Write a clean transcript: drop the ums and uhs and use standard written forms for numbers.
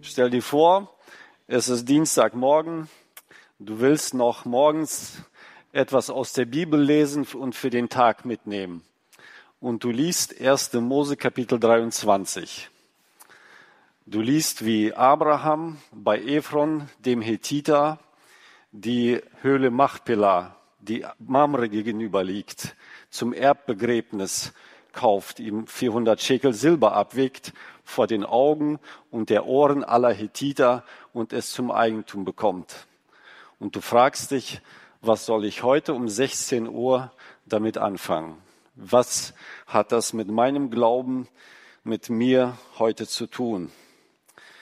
Stell dir vor, es ist Dienstagmorgen, du willst noch morgens etwas aus der Bibel lesen und für den Tag mitnehmen. Und du liest 1. Mose Kapitel 23. Du liest, wie Abraham bei Ephron, dem Hethiter, die Höhle Machpelah, die Mamre gegenüber liegt, zum Erbbegräbnis kauft, ihm 400 Schekel Silber abwickt vor den Augen und der Ohren aller Hethiter und es zum Eigentum bekommt. Und du fragst dich, was soll ich heute um 16 Uhr damit anfangen? Was hat das mit meinem Glauben, mit mir heute zu tun?